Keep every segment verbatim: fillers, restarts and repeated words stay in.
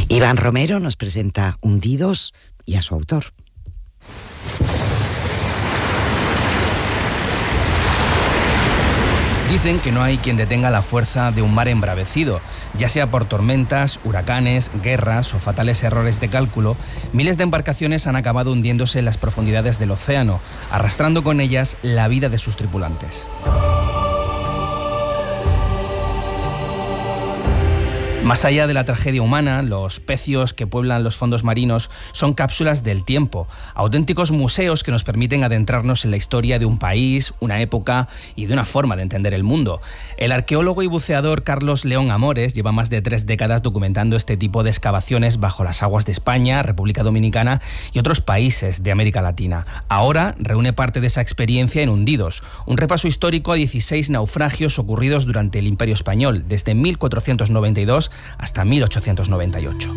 Iván Romero nos presenta Hundidos y a su autor. Dicen que no hay quien detenga la fuerza de un mar embravecido, ya sea por tormentas, huracanes, guerras o fatales errores de cálculo. Miles de embarcaciones han acabado hundiéndose en las profundidades del océano, arrastrando con ellas la vida de sus tripulantes. Más allá de la tragedia humana, los pecios que pueblan los fondos marinos son cápsulas del tiempo, auténticos museos que nos permiten adentrarnos en la historia de un país, una época y de una forma de entender el mundo. El arqueólogo y buceador Carlos León Amores lleva más de tres décadas documentando este tipo de excavaciones bajo las aguas de España, República Dominicana y otros países de América Latina. Ahora reúne parte de esa experiencia en Hundidos, un repaso histórico a dieciséis naufragios ocurridos durante el Imperio Español, desde mil cuatrocientos noventa y dos hasta mil ochocientos noventa y ocho.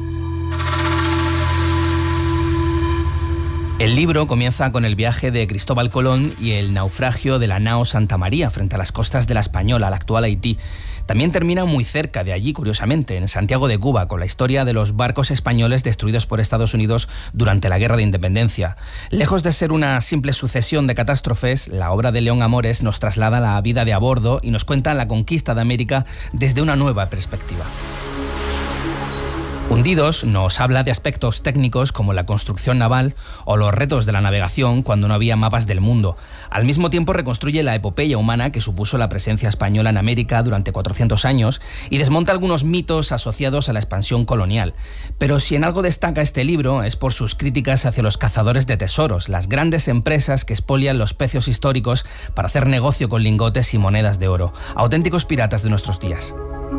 El libro comienza con el viaje de Cristóbal Colón y el naufragio de la nao Santa María frente a las costas de la Española, la actual Haití. También termina muy cerca de allí, curiosamente, en Santiago de Cuba, con la historia de los barcos españoles destruidos por Estados Unidos durante la Guerra de Independencia. Lejos de ser una simple sucesión de catástrofes, la obra de León Amores nos traslada a la vida de a bordo y nos cuenta la conquista de América desde una nueva perspectiva. Hundidos nos habla de aspectos técnicos como la construcción naval o los retos de la navegación cuando no había mapas del mundo. Al mismo tiempo reconstruye la epopeya humana que supuso la presencia española en América durante cuatrocientos años y desmonta algunos mitos asociados a la expansión colonial. Pero si en algo destaca este libro es por sus críticas hacia los cazadores de tesoros, las grandes empresas que expolian los pecios históricos para hacer negocio con lingotes y monedas de oro. Auténticos piratas de nuestros días.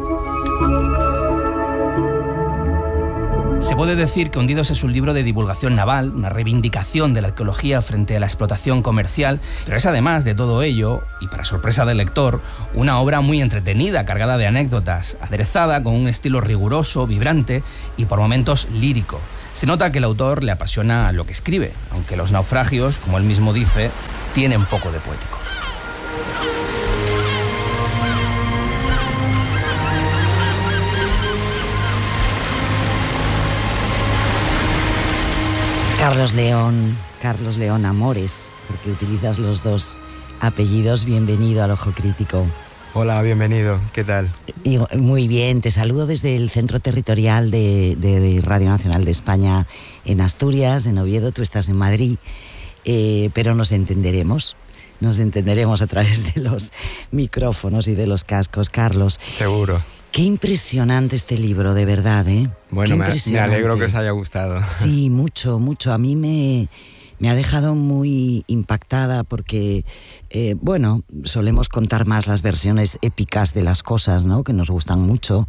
Se puede decir que Hundidos es un libro de divulgación naval, una reivindicación de la arqueología frente a la explotación comercial, pero es además de todo ello, y para sorpresa del lector, una obra muy entretenida, cargada de anécdotas, aderezada con un estilo riguroso, vibrante y por momentos lírico. Se nota que el autor le apasiona lo que escribe, aunque los naufragios, como él mismo dice, tienen poco de poético. Carlos León, Carlos León Amores, porque utilizas los dos apellidos. Bienvenido al Ojo Crítico. Hola, bienvenido. ¿Qué tal? Y muy bien, te saludo desde el Centro Territorial de, de, de Radio Nacional de España en Asturias, en Oviedo. Tú estás en Madrid, eh, pero nos entenderemos. Nos entenderemos a través de los micrófonos y de los cascos, Carlos. Seguro. Qué impresionante este libro, de verdad, ¿eh? Bueno, me, me alegro que os haya gustado. Sí, mucho, mucho. A mí me, me ha dejado muy impactada porque, eh, bueno, solemos contar más las versiones épicas de las cosas, ¿no?, que nos gustan mucho,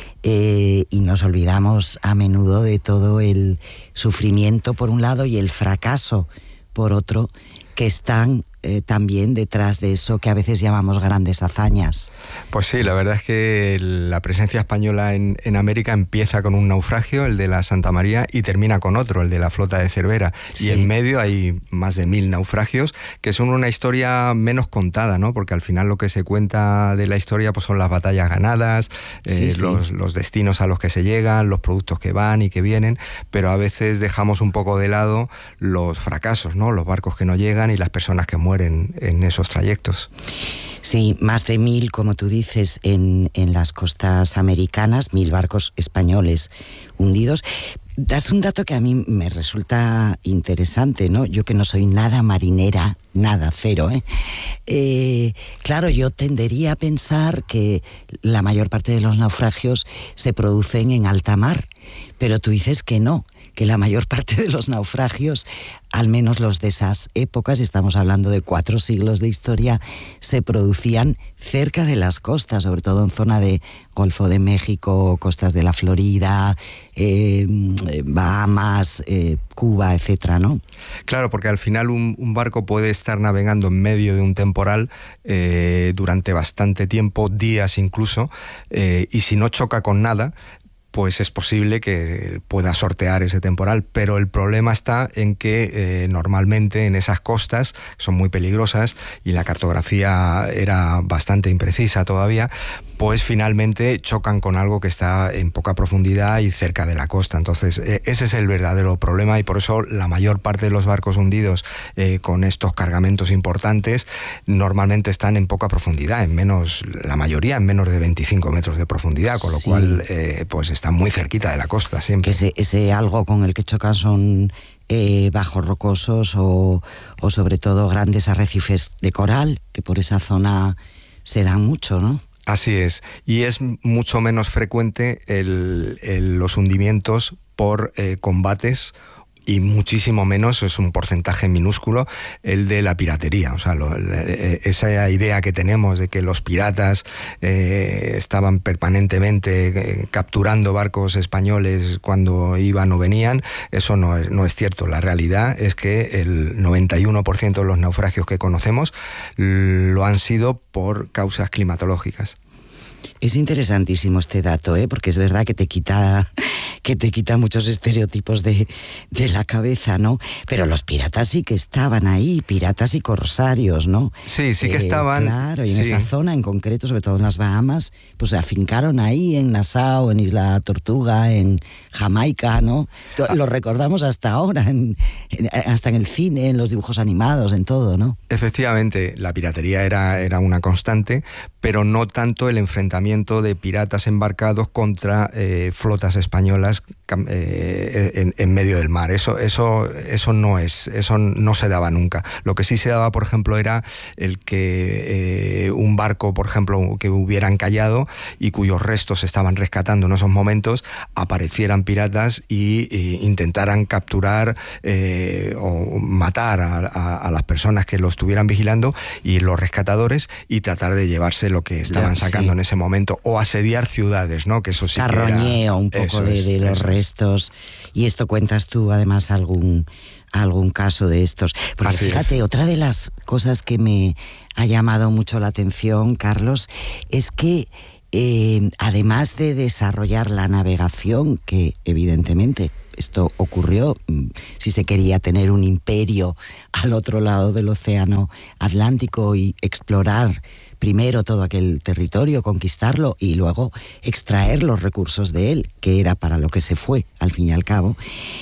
eh, y nos olvidamos a menudo de todo el sufrimiento por un lado y el fracaso por otro, que están eh, también detrás de eso que a veces llamamos grandes hazañas. Pues sí, la verdad es que la presencia española en, en América empieza con un naufragio, el de la Santa María, y termina con otro, el de la flota de Cervera. Sí. Y en medio hay más de mil naufragios, que son una historia menos contada, ¿no? Porque al final lo que se cuenta de la historia pues son las batallas ganadas, eh, sí, sí. Los, los destinos a los que se llegan, los productos que van y que vienen, pero a veces dejamos un poco de lado los fracasos, ¿no? Los barcos que no llegan y las personas que mueren en esos trayectos. Sí, más de mil, como tú dices, en, en las costas americanas, mil barcos españoles hundidos. Das un dato que a mí me resulta interesante, ¿no? Yo que no soy nada marinera, nada, cero, ¿eh? Eh, claro, yo tendería a pensar que la mayor parte de los naufragios se producen en alta mar, pero tú dices que no, que la mayor parte de los naufragios, al menos los de esas épocas, estamos hablando de cuatro siglos de historia, se producían cerca de las costas, sobre todo en zona de Golfo de México, costas de la Florida, eh, Bahamas, eh, Cuba, etcétera, ¿no? Claro, porque al final un, un barco puede estar navegando en medio de un temporal eh, durante bastante tiempo, días incluso, eh, y si no choca con nada, pues es posible que pueda sortear ese temporal, pero el problema está en que eh, normalmente en esas costas, que son muy peligrosas y la cartografía era bastante imprecisa todavía, pues finalmente chocan con algo que está en poca profundidad y cerca de la costa. Entonces eh, ese es el verdadero problema, y por eso la mayor parte de los barcos hundidos eh, con estos cargamentos importantes normalmente están en poca profundidad, en menos, la mayoría en menos de veinticinco metros de profundidad, con lo sí. cual eh, pues están muy cerquita de la costa siempre. Que ese, ese algo con el que chocan son eh, bajos rocosos o, o sobre todo grandes arrecifes de coral, que por esa zona se dan mucho, ¿no? Así es, y es mucho menos frecuente el, el, los hundimientos por eh, combates, y muchísimo menos, es un porcentaje minúsculo, el de la piratería. O sea, lo, esa idea que tenemos de que los piratas eh, estaban permanentemente eh, capturando barcos españoles cuando iban o venían, eso no es, no es cierto. La realidad es que el noventa y uno por ciento de los naufragios que conocemos lo han sido por causas climatológicas. Es interesantísimo este dato, ¿eh? Porque es verdad que te quita, que te quita muchos estereotipos de, de la cabeza, ¿no? Pero los piratas sí que estaban ahí, piratas y corsarios, ¿no? Sí, sí que eh, estaban. Claro, y en sí. esa zona en concreto, sobre todo en las Bahamas, pues se afincaron ahí en Nassau, en Isla Tortuga, en Jamaica, ¿no? Ah. Lo recordamos hasta ahora, en, en, hasta en el cine, en los dibujos animados, en todo, ¿no? Efectivamente, la piratería era, era una constante, pero no tanto el enfrentamiento de piratas embarcados contra eh, flotas españolas eh, en, en medio del mar. Eso, eso, eso no es, eso no se daba nunca. Lo que sí se daba, por ejemplo, era el que eh, un barco, por ejemplo, que hubiera encallado y cuyos restos se estaban rescatando en esos momentos, aparecieran piratas y, e intentaran capturar eh, o matar a, a, a las personas que lo estuvieran vigilando, y los rescatadores, y tratar de llevarse lo que estaban sacando sí. en ese momento, o asediar ciudades, ¿no? Que eso sí Carroñeo que era, un poco de, es, de los restos. Es. Y esto cuentas tú, además, algún, algún caso de estos. Porque Así fíjate, es. Otra de las cosas que me ha llamado mucho la atención, Carlos, es que eh, además de desarrollar la navegación, que evidentemente esto ocurrió si se quería tener un imperio al otro lado del océano Atlántico y explorar primero todo aquel territorio, conquistarlo y luego extraer los recursos de él, que era para lo que se fue, al fin y al cabo,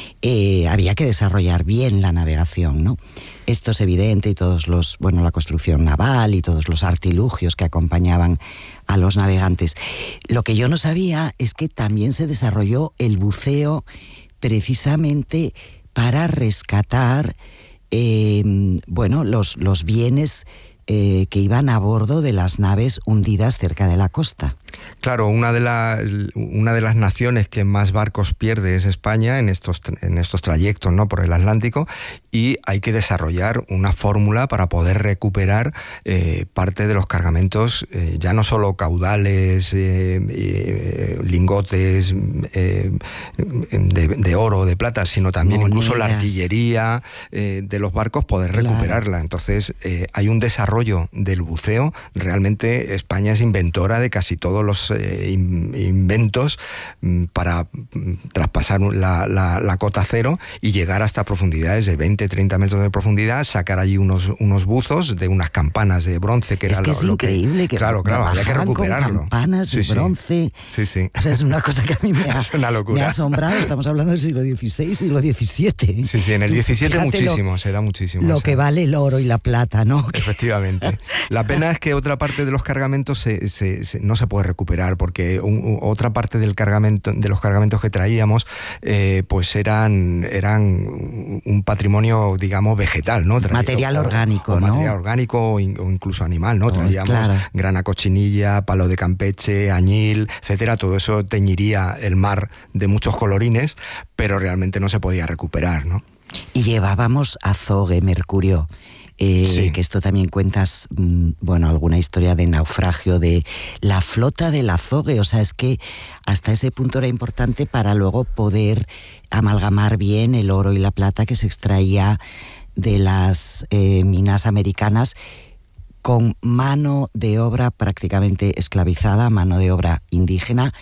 eh, había que desarrollar bien la navegación, ¿no? Esto es evidente, y todos los, bueno, la construcción naval y todos los artilugios que acompañaban a los navegantes. Lo que yo no sabía es que también se desarrolló el buceo precisamente para rescatar eh, bueno, los, los bienes eh, que iban a bordo de las naves hundidas cerca de la costa. Claro, una de, la, una de las naciones que más barcos pierde es España en estos, en estos trayectos, ¿no?, por el Atlántico, y hay que desarrollar una fórmula para poder recuperar eh, parte de los cargamentos, eh, ya no solo caudales, eh, eh, lingotes eh, de, de oro, de plata, sino también monedas, incluso la artillería eh, de los barcos, poder recuperarla. Claro. Entonces eh, hay un desarrollo del buceo. Realmente España es inventora de casi todos los eh, inventos para traspasar la, la, la cota cero y llegar hasta profundidades de veinte, treinta metros de profundidad, sacar allí unos, unos buzos de unas campanas de bronce, que es era que lo, es lo increíble que, que claro, claro, había que recuperarlo. Con campanas sí, de sí. bronce. Sí, sí. O sea, es una cosa que a mí me ha, es una locura. me ha asombrado. Estamos hablando del siglo dieciséis, siglo diecisiete. Sí, sí, en el diecisiete muchísimo, lo, se da muchísimo. Lo o sea. que vale el oro y la plata, ¿no? Efectivamente. La pena es que otra parte de los cargamentos se, se, se, no se puede recuperar, porque un, otra parte del cargamento, de los cargamentos que traíamos, eh, pues eran, eran un patrimonio, digamos, vegetal, ¿no? Traído, material o, orgánico, o ¿no? Material orgánico o, in, o incluso animal, ¿no? Pues traíamos claro. grana cochinilla, palo de Campeche, añil, etcétera. Todo eso teñiría el mar de muchos colorines, pero realmente no se podía recuperar, ¿no? Y llevábamos azogue, mercurio. Eh, sí. Que esto también cuentas, bueno, alguna historia de naufragio de la flota del azogue. O sea, es que hasta ese punto era importante para luego poder amalgamar bien el oro y la plata que se extraía de las eh, minas americanas, con mano de obra prácticamente esclavizada, mano de obra indígena,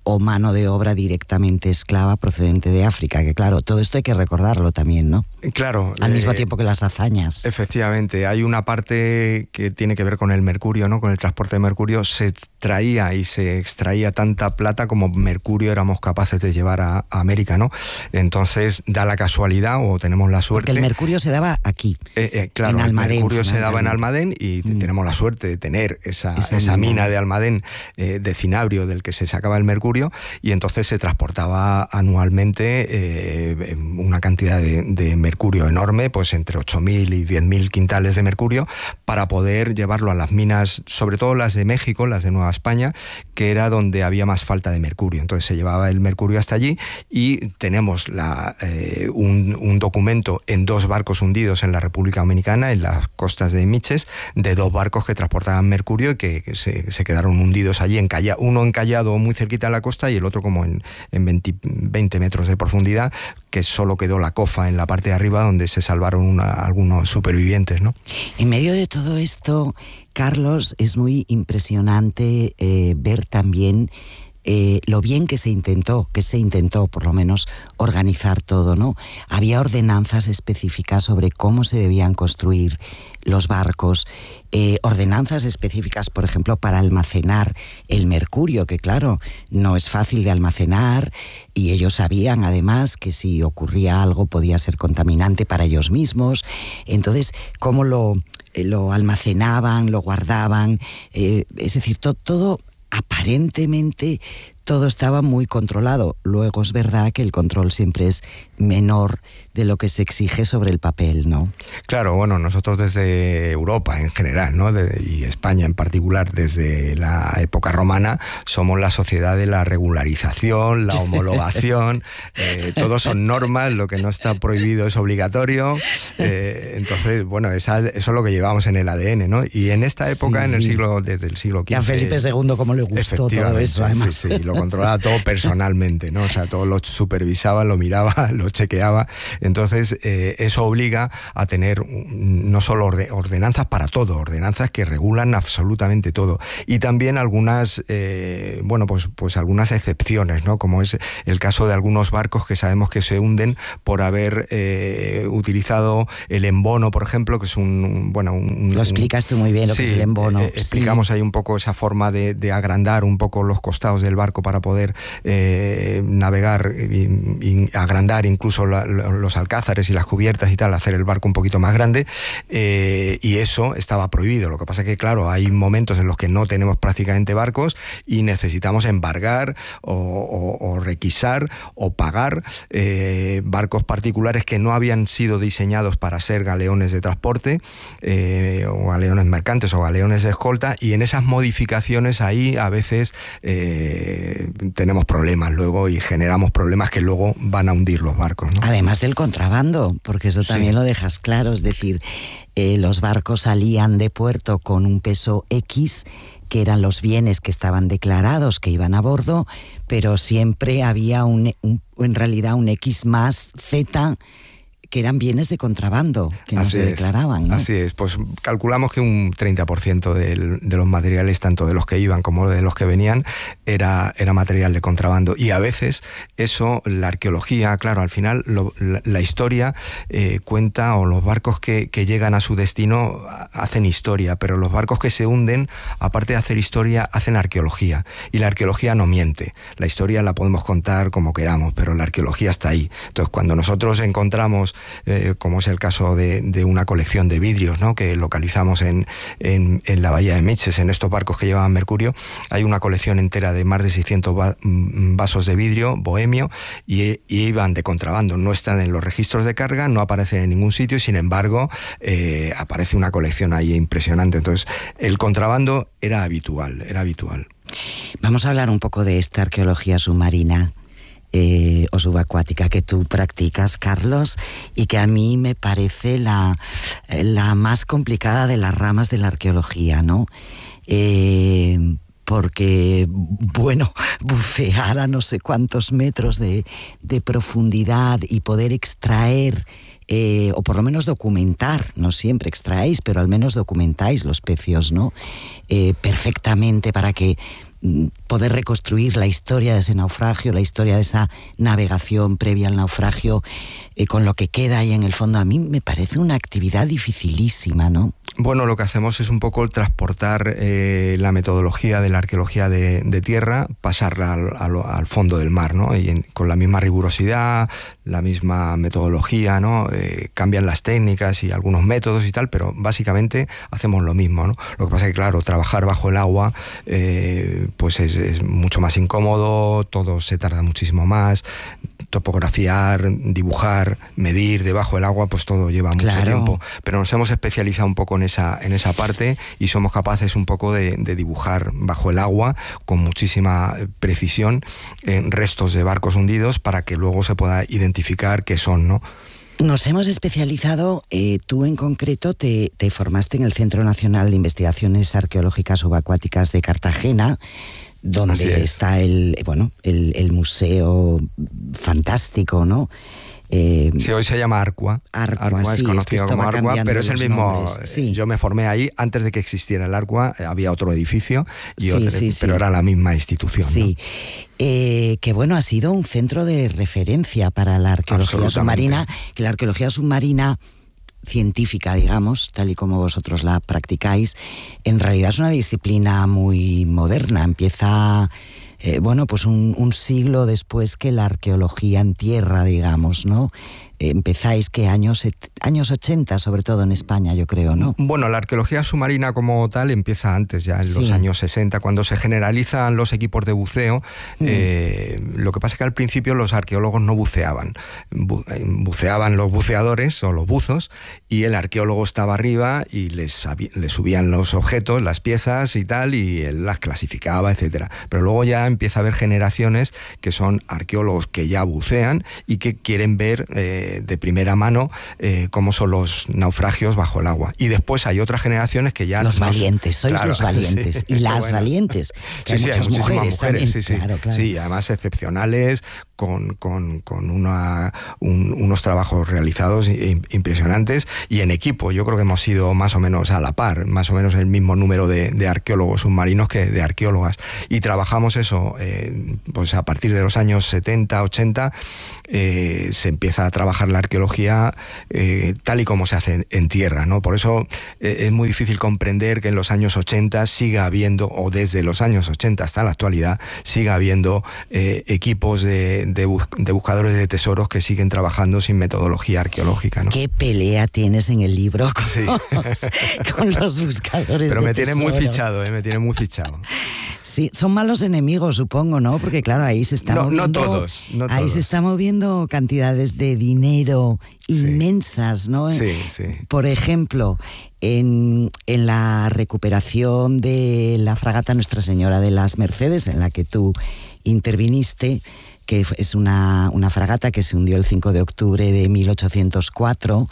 o mano de obra directamente esclava procedente de África, que claro, todo esto hay que recordarlo también, ¿no? Claro. Al mismo eh, tiempo que las hazañas. Efectivamente, hay una parte que tiene que ver con el mercurio, ¿no? Con el transporte de mercurio. Se extraía y se extraía tanta plata como mercurio éramos capaces de llevar a, a América, ¿no? Entonces, da la casualidad, o tenemos la suerte... Porque el mercurio se daba aquí, eh, eh, claro, en Almadén. El mercurio se daba en Almadén y mm. tenemos la suerte de tener esa, esa, esa mina. mina de Almadén eh, de cinabrio del que se sacaba el mercurio, y entonces se transportaba anualmente eh, una cantidad de, de mercurio enorme, pues entre ocho mil y diez mil quintales de mercurio, para poder llevarlo a las minas, sobre todo las de México, las de Nueva España, que era donde había más falta de mercurio. Entonces se llevaba el mercurio hasta allí, y tenemos la, eh, un, un documento en dos barcos hundidos en la República Dominicana, en las costas de Miches, de dos barcos que transportaban mercurio y que, que se, se quedaron hundidos allí, encalla, uno encallado muy cerquita de la costa y el otro como en, en veinte, veinte metros de profundidad, que solo quedó la cofa en la parte de arriba, donde se salvaron una, algunos supervivientes, ¿no? En medio de todo esto, Carlos, es muy impresionante eh, ver también eh, lo bien que se intentó, que se intentó por lo menos organizar todo, ¿no? Había ordenanzas específicas sobre cómo se debían construir los barcos, eh, ordenanzas específicas, por ejemplo, para almacenar el mercurio, que claro, no es fácil de almacenar, y ellos sabían además que si ocurría algo podía ser contaminante para ellos mismos. Entonces, cómo lo, eh, lo almacenaban, lo guardaban, eh, es decir, to, todo aparentemente todo estaba muy controlado. Luego es verdad que el control siempre es menor de lo que se exige sobre el papel, ¿no? Claro, bueno, nosotros desde Europa en general, ¿no? De, y España en particular, desde la época romana, somos la sociedad de la regularización, la homologación, eh, todos son normas, lo que no está prohibido es obligatorio. Eh, entonces, bueno, esa, eso es lo que llevamos en el A D N, ¿no? Y en esta época, sí, en el sí. siglo, desde el siglo quince... Y a Felipe segundo cómo le gustó todo eso, además. Sí, sí, lo controlaba todo personalmente, ¿no? O sea, todo lo supervisaba, lo miraba, lo chequeaba. Entonces, eh, eso obliga a tener no solo orde, ordenanzas para todo, ordenanzas que regulan absolutamente todo. Y también algunas, eh, bueno, pues, pues algunas excepciones, ¿no? Como es el caso de algunos barcos que sabemos que se hunden por haber eh, utilizado el embono, por ejemplo, que es un, bueno... Un, lo explicas tú muy bien, lo sí, que es el embono. Eh, explicamos sí. ahí un poco esa forma de, de agrandar un poco los costados del barco para poder eh, navegar y, y agrandar incluso la, los alcázares y las cubiertas y tal, hacer el barco un poquito más grande, eh, y eso estaba prohibido. Lo que pasa es que, claro, hay momentos en los que no tenemos prácticamente barcos y necesitamos embargar o, o, o requisar o pagar eh, barcos particulares que no habían sido diseñados para ser galeones de transporte eh, o galeones mercantes o galeones de escolta, y en esas modificaciones ahí a veces eh, tenemos problemas luego y generamos problemas que luego van a hundir los barcos, ¿no? Además del contrabando, porque eso también sí. lo dejas claro, es decir, eh, los barcos salían de puerto con un peso X, que eran los bienes que estaban declarados que iban a bordo, pero siempre había un, un en realidad un X más Z, que eran bienes de contrabando, que no así se es, declaraban, ¿no? Así es, pues calculamos que un treinta por ciento del, de los materiales, tanto de los que iban como de los que venían, era, era material de contrabando. Y a veces eso, la arqueología, claro, al final lo, la, la historia eh, cuenta, o los barcos que, que llegan a su destino hacen historia, pero los barcos que se hunden, aparte de hacer historia, hacen arqueología. Y la arqueología no miente. La historia la podemos contar como queramos, pero la arqueología está ahí. Entonces, cuando nosotros encontramos Eh, como es el caso de, de una colección de vidrios, ¿no? Que localizamos en, en, en la bahía de Miches, en estos barcos que llevaban mercurio. Hay una colección entera de más de seiscientos va, vasos de vidrio bohemio y, y iban de contrabando. No están en los registros de carga, no aparecen en ningún sitio, y sin embargo eh, aparece una colección ahí impresionante. Entonces, el contrabando era habitual, era habitual. Vamos a hablar un poco de esta arqueología submarina Eh, o subacuática que tú practicas, Carlos, y que a mí me parece la, la más complicada de las ramas de la arqueología, ¿no? Eh, porque, bueno, bucear a no sé cuántos metros de, de profundidad y poder extraer, eh, o por lo menos documentar, no siempre extraéis, pero al menos documentáis los pecios, ¿no? Eh, perfectamente, para que poder reconstruir la historia de ese naufragio, la historia de esa navegación previa al naufragio, eh, con lo que queda ahí en el fondo, a mí me parece una actividad dificilísima, ¿no? Bueno, lo que hacemos es un poco el transportar eh, la metodología de la arqueología de, de tierra, pasarla al, al, al fondo del mar, ¿no? Y en, con la misma rigurosidad, la misma metodología, ¿no? Eh, cambian las técnicas y algunos métodos y tal, pero básicamente hacemos lo mismo, ¿no? Lo que pasa es que, claro, trabajar bajo el agua eh, pues es, es mucho más incómodo, todo se tarda muchísimo más, topografiar, dibujar, medir debajo del agua, pues todo lleva mucho Claro. tiempo, pero nos hemos especializado un poco en esa, en esa parte y somos capaces un poco de, de dibujar bajo el agua con muchísima precisión eh, restos de barcos hundidos para que luego se pueda identificar qué son, ¿no? Nos hemos especializado, eh, tú en concreto te, te formaste en el Centro Nacional de Investigaciones Arqueológicas Subacuáticas de Cartagena, donde está el, bueno, el, el museo fantástico, ¿no? Eh, sí, hoy se llama Arcua. Arcua, Arcua sí, es conocido es que como Arcua, pero es el mismo. Sí. Yo me formé ahí antes de que existiera el Arcua, había otro edificio, y sí, otro, sí, pero sí. era la misma institución. Sí. ¿No? Eh, que bueno, ha sido un centro de referencia para la arqueología submarina, que la arqueología submarina científica, digamos, tal y como vosotros la practicáis, en realidad es una disciplina muy moderna. Empieza, eh, bueno, pues un, un siglo después que la arqueología en tierra, digamos, ¿no? Eh, empezáis, ¿qué? Años, años ochenta, sobre todo en España, yo creo, ¿no? Bueno, la arqueología submarina como tal empieza antes, ya en sí. los años sesenta, cuando se generalizan los equipos de buceo. Mm. Eh, lo que pasa es que al principio los arqueólogos no buceaban. Bu buceaban los buceadores o los buzos, y el arqueólogo estaba arriba y les, les subían los objetos, las piezas y tal, y él las clasificaba, etcétera. Pero luego ya empieza a haber generaciones que son arqueólogos que ya bucean y que quieren ver eh, de primera mano eh, cómo son los naufragios bajo el agua. Y después hay otras generaciones que ya... Los nos, valientes, sois claro, los valientes. Sí, y las bueno. valientes. Sí, hay sí, muchas hay muchísimas mujeres, mujeres, sí, sí. Claro, claro. Sí, además excepcionales, con, con, con una, un, unos trabajos realizados impresionantes y en equipo. Yo creo que hemos sido más o menos a la par, más o menos el mismo número de, de arqueólogos submarinos que de arqueólogas. Y trabajamos eso, eh, pues a partir de los años setenta, ochenta, eh, se empieza a trabajar la arqueología eh, tal y como se hace en, en tierra, ¿no? Por eso eh, es muy difícil comprender que en los años ochenta siga habiendo, o desde los años ochenta hasta la actualidad, siga habiendo eh, equipos de, de, bus de buscadores de tesoros que siguen trabajando sin metodología arqueológica, ¿no? ¿Qué pelea tienes en el libro con, sí. los, con los buscadores Pero de me tesoros? tiene muy fichado, ¿eh? Me tiene muy fichado. Sí, son malos enemigos, supongo, ¿no? Porque claro, ahí se está no, moviendo... No todos, no Ahí todos. se está moviendo cantidades de dinero inmensas, sí. ¿no? Sí, sí. Por ejemplo, en, en la recuperación de la fragata Nuestra Señora de las Mercedes, en la que tú interviniste, que es una, una fragata que se hundió el cinco de octubre de mil ochocientos cuatro,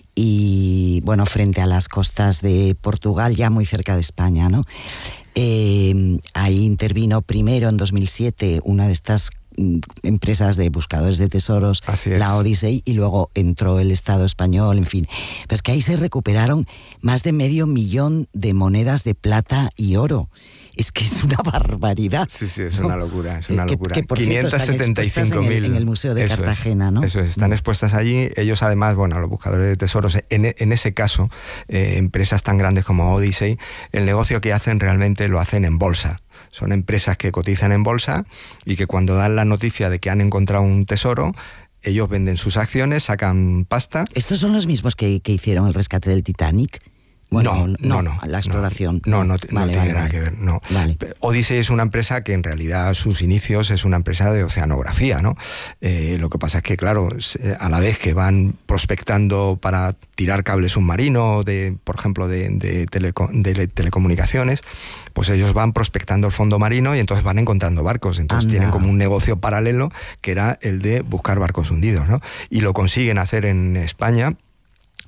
y bueno, frente a las costas de Portugal, ya muy cerca de España, ¿no? Eh, ahí intervino primero en dos mil siete una de estas empresas de buscadores de tesoros, la Odyssey, y luego entró el Estado español, en fin. Pero es que ahí se recuperaron más de medio millón de monedas de plata y oro. Es que es una barbaridad. Sí, sí, es una locura, es una que, locura. Que, por quinientas setenta y cinco mil en, en el Museo de eso Cartagena, es, ¿no? Eso es, están mm. expuestas allí. Ellos además, bueno, los buscadores de tesoros, en, en ese caso, eh, empresas tan grandes como Odyssey, el negocio que hacen realmente lo hacen en bolsa. Son empresas que cotizan en bolsa y que cuando dan la noticia de que han encontrado un tesoro, ellos venden sus acciones, sacan pasta. ¿Estos son los mismos que, que hicieron el rescate del Titanic? Bueno, no, no, no, la exploración. No, no, no, vale, no tiene vale, nada vale. que ver, no. Vale. Odyssey es una empresa que en realidad sus inicios es una empresa de oceanografía, ¿no? Eh, lo que pasa es que, claro, a la vez que van prospectando para tirar cable submarino, de, por ejemplo, de, de, teleco de telecomunicaciones, pues ellos van prospectando el fondo marino y entonces van encontrando barcos. Entonces Anda. tienen como un negocio paralelo que era el de buscar barcos hundidos, ¿no? Y lo consiguen hacer en España,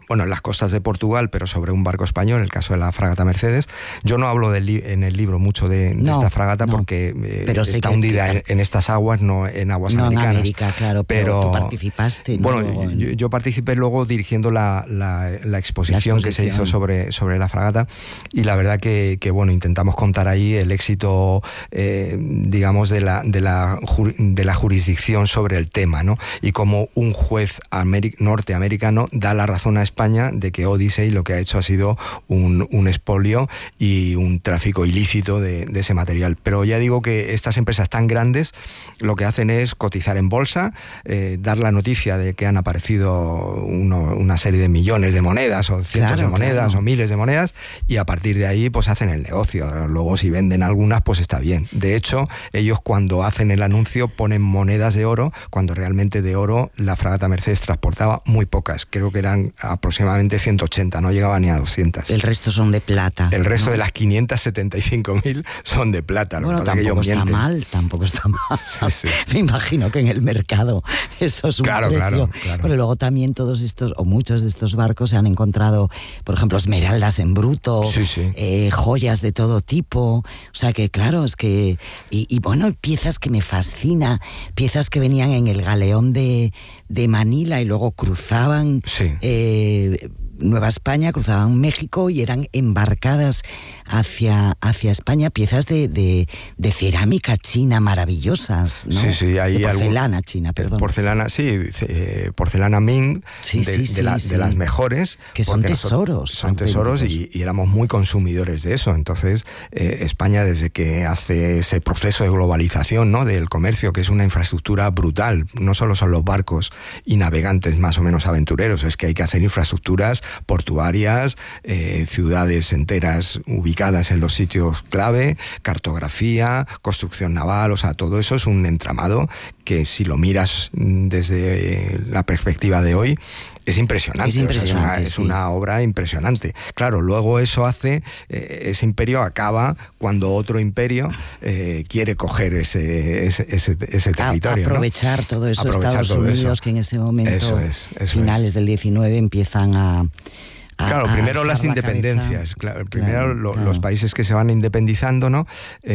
bueno, en las costas de Portugal, pero sobre un barco español, el caso de la fragata Mercedes. Yo no hablo del li- en el libro mucho de, de no, esta fragata no, porque eh, pero está que, hundida que, en, en estas aguas, no en aguas no americanas. En América, claro, pero, pero tú participaste. Bueno, ¿no? yo, yo participé luego dirigiendo la, la, la, exposición la exposición que se hizo sobre, sobre la fragata, y la verdad que, que bueno, intentamos contar ahí el éxito, eh, digamos, de la, de, la, de la jurisdicción sobre el tema, ¿no? Y cómo un juez ameri- norteamericano da la razón a España de que Odyssey lo que ha hecho ha sido un, un expolio y un tráfico ilícito de, de ese material. Pero ya digo que estas empresas tan grandes lo que hacen es cotizar en bolsa, eh, dar la noticia de que han aparecido uno, una serie de millones de monedas o cientos claro, de monedas claro. o miles de monedas, y a partir de ahí pues hacen el negocio. Luego si venden algunas pues está bien. De hecho, ellos cuando hacen el anuncio ponen monedas de oro, cuando realmente de oro la fragata Mercedes transportaba muy pocas. Creo que eran aproximadamente ciento ochenta, no llegaba ni a doscientas. El resto son de plata. El resto ¿no? de las quinientas setenta y cinco mil son de plata. Bueno, tampoco está mienten. mal, tampoco está mal. Sí, sí. Me imagino que en el mercado eso es un claro, precio. Claro, claro. Pero luego también todos estos, o muchos de estos barcos se han encontrado, por ejemplo, esmeraldas en bruto, sí, sí. Eh, joyas de todo tipo. O sea que, claro, es que... Y, y bueno, piezas que me fascina, piezas que venían en el galeón de, de Manila y luego cruzaban... Sí. Eh, Nueva España, cruzaban México y eran embarcadas hacia, hacia España, piezas de, de, de cerámica china maravillosas, ¿no? Sí, sí, hay de porcelana algún, china, perdón. Porcelana, sí, eh, porcelana Ming, sí, de, sí, de, sí, la, sí. de las mejores. Que son tesoros. Son tesoros y, y éramos muy consumidores de eso. Entonces, eh, España, desde que hace ese proceso de globalización, ¿no?, del comercio, que es una infraestructura brutal, no solo son los barcos y navegantes más o menos aventureros, es que hay que hacer infraestructuras portuarias, eh, ciudades enteras ubicadas en los sitios clave, cartografía, construcción naval, o sea, todo eso es un entramado que si lo miras desde la perspectiva de hoy, es impresionante, es, impresionante, o sea, es, una, sí. es una obra impresionante. Claro, luego eso hace, eh, ese imperio acaba cuando otro imperio eh, quiere coger ese, ese, ese, ese territorio. A, aprovechar ¿no? todo eso, aprovechar Estados todo Unidos, eso. que en ese momento, eso es, eso finales es. del diecinueve, empiezan a... A, claro, primero a las la independencias, claro, primero claro, lo, claro. los países que se van independizando, ¿no?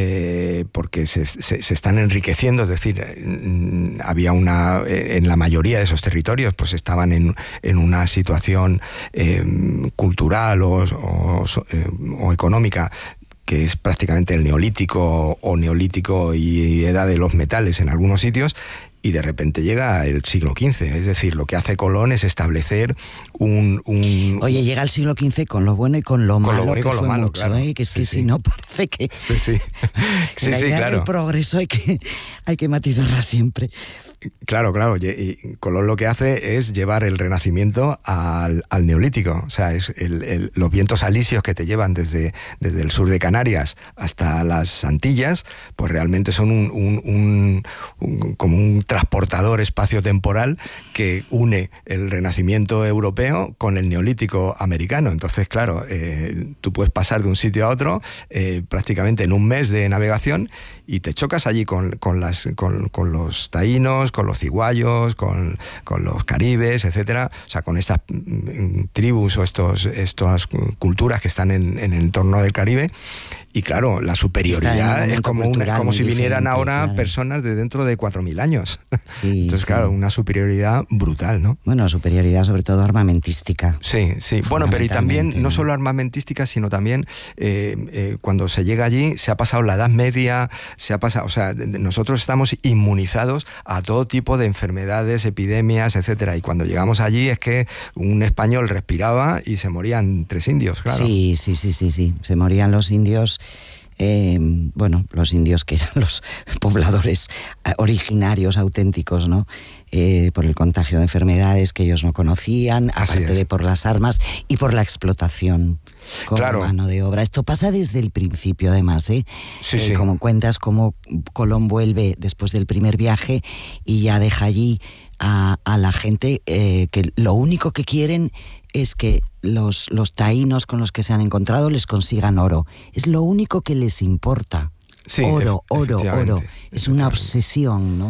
Eh, porque se, se, se están enriqueciendo, es decir, eh, había una, eh, en la mayoría de esos territorios, pues estaban en, en una situación eh, cultural o, o, eh, o económica que es prácticamente el neolítico o neolítico y edad de los metales en algunos sitios. Y de repente llega el siglo quince, es decir, lo que hace Colón es establecer un... un Oye, llega el siglo quince con lo bueno y con lo con malo, lo bueno y que con fue lo malo, mucho, claro. ¿eh? Que es sí, que sí. si no parece que... Sí, sí, sí, la sí, idea claro. del progreso hay que, hay que matizarla siempre. Claro, claro, y Colón lo que hace es llevar el Renacimiento al, al Neolítico, o sea, es el, el, los vientos alisios que te llevan desde, desde el sur de Canarias hasta las Antillas, pues realmente son un, un, un, un como un transportador espacio-temporal que une el Renacimiento europeo con el Neolítico americano. Entonces, claro, eh, tú puedes pasar de un sitio a otro eh, prácticamente en un mes de navegación y te chocas allí con, con, las, con, con los taínos, con los ciguayos, con, con los caribes, etcétera, o sea, con estas mm, tribus o estos, estas culturas que están en, en el entorno del Caribe. Y claro, la superioridad es como, una, como si vinieran ahora claro. personas de dentro de cuatro mil años. Sí, Entonces, sí. claro, una superioridad brutal, ¿no? Bueno, superioridad sobre todo armamentística. Sí, sí. Bueno, pero y también, no solo armamentística, sino también eh, eh, cuando se llega allí, se ha pasado la Edad Media, se ha pasado, o sea, nosotros estamos inmunizados a todo tipo de enfermedades, epidemias, etcétera. Y cuando llegamos allí es que un español respiraba y se morían tres indios, claro. Sí, sí, sí, sí, sí. Se morían los indios. Eh, bueno, los indios que eran los pobladores originarios, auténticos, ¿no? Eh, por el contagio de enfermedades que ellos no conocían, aparte de por las armas y por la explotación como claro. mano de obra. Esto pasa desde el principio, además, ¿eh? Sí, eh sí. Como cuentas, cómo Colón vuelve después del primer viaje y ya deja allí a, a la gente eh, que lo único que quieren es que los, los taínos con los que se han encontrado les consigan oro. Es lo único que les importa. Sí, oro, oro, oro. Es una efectivamente. obsesión, ¿no?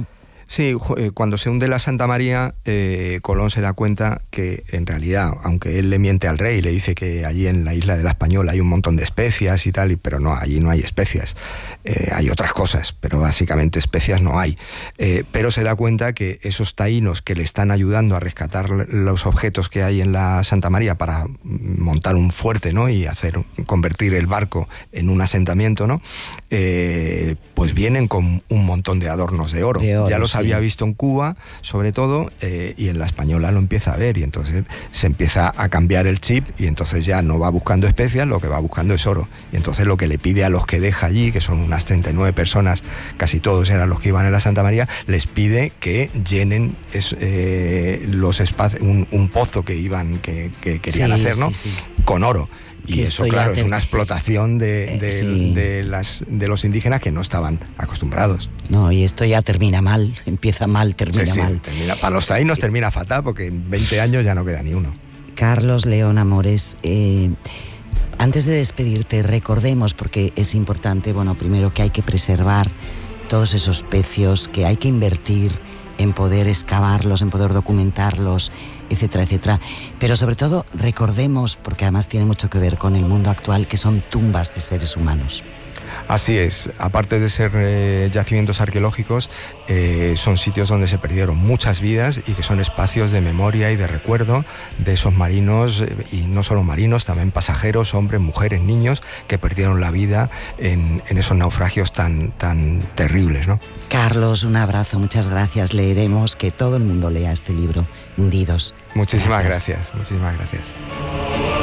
Sí, cuando se hunde la Santa María, eh, Colón se da cuenta que en realidad, aunque él le miente al rey, le dice que allí en la isla de la Española hay un montón de especias y tal, pero no, allí no hay especias, eh, hay otras cosas, pero básicamente especias no hay. Eh, pero se da cuenta que esos taínos que le están ayudando a rescatar los objetos que hay en la Santa María para montar un fuerte, ¿no?, y hacer, convertir el barco en un asentamiento, ¿no?, eh, pues vienen con un montón de adornos de oro. De oro ya los sí. había visto en Cuba, sobre todo, eh, y en la Española lo empieza a ver, y entonces se empieza a cambiar el chip, y entonces ya no va buscando especias, lo que va buscando es oro. Y entonces lo que le pide a los que deja allí, que son unas treinta y nueve personas, casi todos eran los que iban en la Santa María, les pide que llenen es, eh, los espacios, un, un pozo que iban, que, que querían sí, hacer, ¿no?, sí, sí. con oro. Y eso, claro, es una explotación de, de, sí. de, las, de los indígenas que no estaban acostumbrados. No, y esto ya termina mal, empieza mal, termina sí, sí, mal. Termina, para los taínos termina fatal, porque en veinte años ya no queda ni uno. Carlos León Amores, eh, antes de despedirte, recordemos, porque es importante, bueno, primero que hay que preservar todos esos pecios, que hay que invertir en poder excavarlos, en poder documentarlos, etcétera, etcétera. Pero sobre todo recordemos, porque además tiene mucho que ver con el mundo actual, que son tumbas de seres humanos. Así es, aparte de ser eh, yacimientos arqueológicos, eh, son sitios donde se perdieron muchas vidas y que son espacios de memoria y de recuerdo de esos marinos, eh, y no solo marinos, también pasajeros, hombres, mujeres, niños, que perdieron la vida en, en esos naufragios tan, tan terribles, ¿no? Carlos, un abrazo, muchas gracias. Leeremos, que todo el mundo lea este libro, Hundidos. Muchísimas gracias, gracias muchísimas gracias.